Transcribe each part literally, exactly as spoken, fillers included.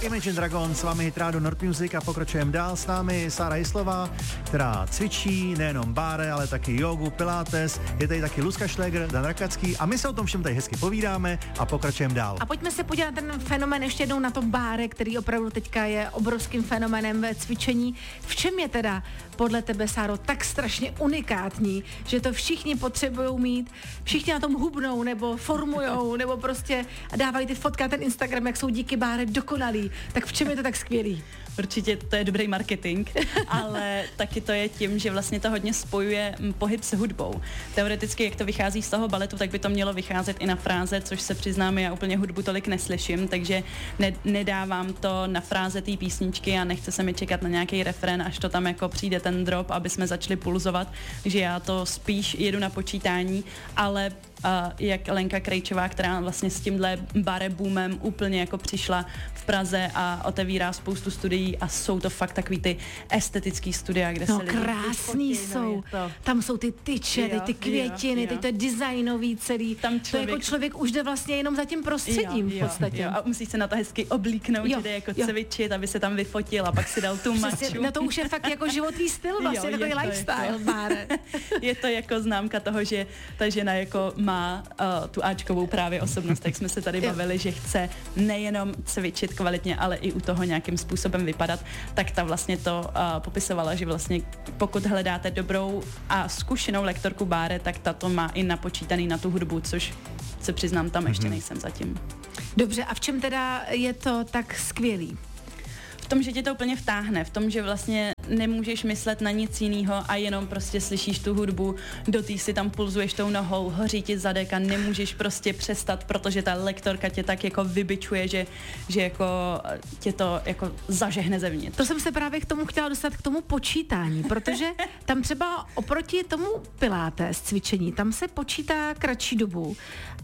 Imagine Dragons, s vámi Hitrádo Nord Music a pokračujeme dál. S námi Sára Jislová, která cvičí nejenom báre, ale taky jogu, pilates. Je tady taky Luzka Šléger, Dan Rakacký a my se o tom všem tady hezky povídáme a pokračujeme dál. A pojďme se podívat ten fenomén ještě jednou na to báre, který opravdu teďka je obrovským fenoménem ve cvičení. V čem je teda podle tebe, Sáro, tak strašně unikátní, že to všichni potřebují mít, všichni na tom hubnou nebo formujou, nebo prostě dávají ty fotka, ten Instagram, jak jsou díky báre dokonalý. Tak v čem je to tak skvělý? Určitě to je dobrý marketing, ale taky to je tím, že vlastně to hodně spojuje pohyb s hudbou. Teoreticky, jak to vychází z toho baletu, tak by to mělo vycházet i na fráze, což se přiznám, já úplně hudbu tolik neslyším, takže ne, nedávám to na fráze té písničky a nechce se mi čekat na nějaký refrén, až to tam jako přijde ten drop, aby jsme začali pulzovat, že já to spíš jedu na počítání, ale Uh, jak Lenka Krejčová, která vlastně s tímhle bare boomem úplně jako přišla v Praze a otevírá spoustu studií a jsou to fakt takový ty estetický studia, kde no, se lidi krásný vyfotí, jsou. No Tam jsou ty tyče, jo, teď ty květiny, jo, jo. teď to je designový celý. Tam člověk... To jako člověk už jde vlastně jenom za tím prostředím jo, jo, v podstatě. Jo, a musí se na to hezky oblíknout, jo, jde jako jo. cvičit, aby se tam vyfotil a pak si dal tu maču. No to už je fakt jako životní styl, vlastně jo, takový je to, lifestyle je to. báre. Je to jako známka toho, že ta žena jako má uh, tu áčkovou právě osobnost, tak jsme se tady bavili, že chce nejenom cvičit kvalitně, ale i u toho nějakým způsobem vypadat, tak ta vlastně to uh, popisovala, že vlastně pokud hledáte dobrou a zkušenou lektorku báre, tak ta to má i napočítaný na tu hudbu, což se přiznám, tam ještě nejsem zatím. Dobře, a v čem teda je to tak skvělý? V tom, že tě to úplně vtáhne, v tom, že vlastně nemůžeš myslet na nic jiného a jenom prostě slyšíš tu hudbu, do té si tam pulzuješ tou nohou, hoří ti zadek a nemůžeš prostě přestat, protože ta lektorka tě tak jako vybičuje, že, že jako tě to jako zažehne zevnitř. To jsem se právě k tomu chtěla dostat, k tomu počítání, protože tam třeba oproti tomu pilates cvičení, tam se počítá kratší dobu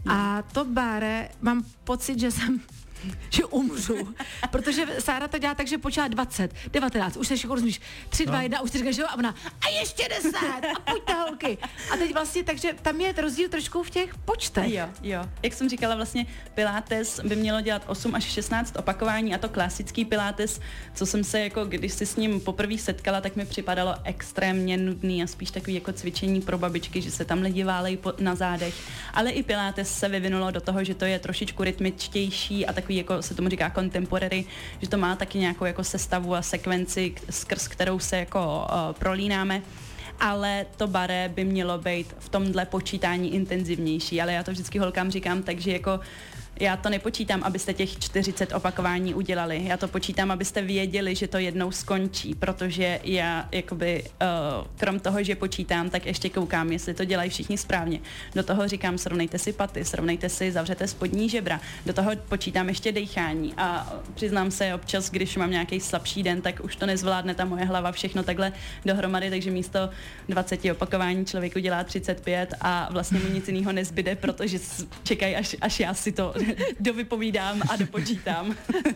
a to báre, mám pocit, že jsem že umřu, protože Sára to dělá tak, že počítá dvacet, devatenáct, už se jako rozumíš, tři, dva, jedna, už si říkáš, že jo, a ona, a ještě deset, a pojďte holky. A teď vlastně, takže tam je rozdíl trošku v těch počtech. Jo, jo. Jak jsem říkala, vlastně pilates by mělo dělat osm až šestnáct opakování a to klasický pilates, co jsem se jako, když si s ním poprvé setkala, tak mi připadalo extrémně nudný a spíš takový jako cvičení pro babičky, že se tam lidi válejí na zádech, ale i pilates se vyvinulo do toho, že to je trošičku rytmičtější a takový jako se tomu říká contemporary, že to má taky nějakou jako sestavu a sekvenci, skrz kterou se jako uh, prolínáme. Ale to bare by mělo být v tomhle počítání intenzivnější, ale já to vždycky holkám říkám, takže jako já to nepočítám, abyste těch čtyřicet opakování udělali. Já to počítám, abyste věděli, že to jednou skončí, protože já jakoby uh, krom toho, že počítám, tak ještě koukám, jestli to dělají všichni správně. Do toho říkám, srovnejte si paty, srovnejte si, zavřete spodní žebra. Do toho počítám ještě dejchání a přiznám se občas, když mám nějaký slabší den, tak už to nezvládne ta moje hlava všechno takhle dohromady, takže místo dvacet opakování člověk udělá třicet pět a vlastně mu nic jiného nezbyde, protože čekají, až, až já si to dovypovídám a dopočítám.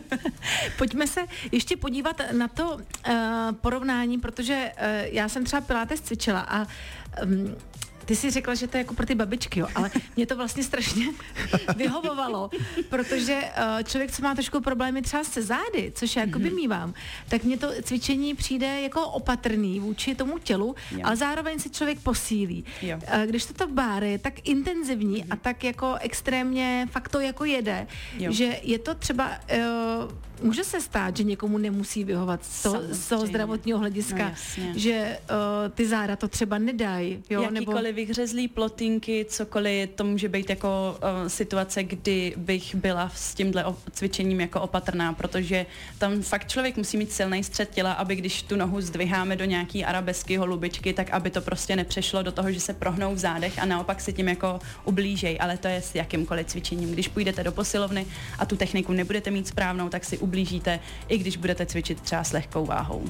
Pojďme se ještě podívat na to uh, porovnání, protože uh, já jsem třeba pilates cvičila a um, ty jsi řekla, že to je jako pro ty babičky, jo, ale mě to vlastně strašně vyhovovalo, protože uh, člověk, co má trošku problémy třeba se zády, což já jakoby mívám, tak mně to cvičení přijde jako opatrný vůči tomu tělu, jo. Ale zároveň si člověk posílí. Jo. Uh, když toto báre je tak intenzivní mm. a tak jako extrémně fakt to jako jede, jo. Že je to třeba, uh, může se stát, že někomu nemusí vyhovat z toho, z toho zdravotního hlediska, no, že uh, ty záda to třeba nedají, jo, jakýkoliv nebo vyhřezlý plotinky, cokoliv, to může být jako uh, situace, kdy bych byla s tímhle cvičením jako opatrná, protože tam fakt člověk musí mít silný střed těla, aby když tu nohu zdviháme do nějaký arabesky, holubičky, tak aby to prostě nepřešlo do toho, že se prohnou v zádech a naopak si tím jako ublížej, ale to je s jakýmkoliv cvičením. Když půjdete do posilovny a tu techniku nebudete mít správnou, tak si ublížíte, i když budete cvičit třeba s lehkou váhou.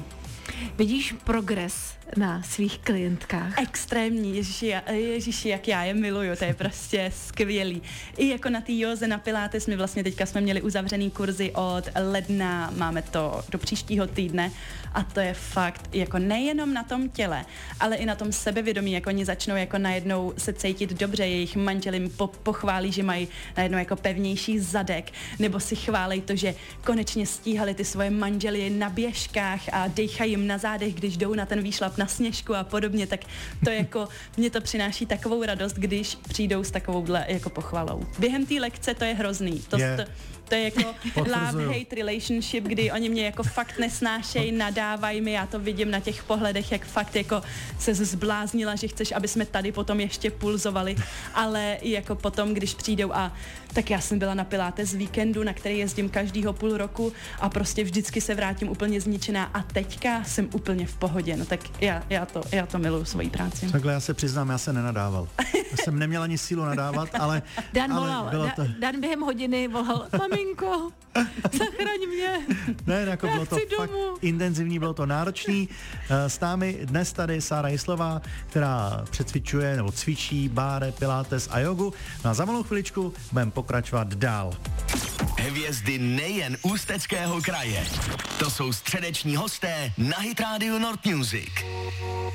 Vidíš progres na svých klientkách? Extrémní, ježiši, ježiši, jak já je miluju, to je prostě skvělý. I jako na té józe, na pilates, my vlastně teďka jsme měli uzavřený kurzy od ledna, máme to do příštího týdne a to je fakt jako nejenom na tom těle, ale i na tom sebevědomí, jako oni začnou jako najednou se cítit dobře, jejich manžel jim po, pochválí, že mají najednou jako pevnější zadek, nebo si chválej to, že konečně stíhali ty svoje manžely na běžkách a dejchají jim na zádech, když jdou na ten výšlap na Sněžku a podobně, tak to jako, mě to přináší takovou radost, když přijdou s takovouhle jako pochvalou. Během té lekce to je hrozný. To, Je. to, to je jako love-hate relationship, kdy oni mě jako fakt nesnášejí, nadávají mi, já to vidím na těch pohledech, jak fakt jako se zbláznila, že chceš, aby jsme tady potom ještě pulzovali, ale jako potom, když přijdou a tak já jsem byla na pilates z víkendu, na který jezdím každýho půl roku a prostě vždycky se vrátím úplně zničená a teďka jsem úplně v pohodě, no tak já, já, to, já to miluju svoji práci. Takhle já se přiznám, já se nenadával. Já jsem neměl ani sílu nadávat, ale... Dan ale volal, bylo da, to... Dan během hodiny volal, maminko, zachraň mě, Ne, jako já bylo to chci fakt domů. intenzivní, bylo to náročný. S námi dnes tady Sára Jislová, která přecvičuje nebo cvičí báre, pilates a jogu. No a za malou chviličku budeme pokračovat dál. Hvězdy nejen Ústeckého kraje. To jsou středeční hosté na Hit Radio North Music.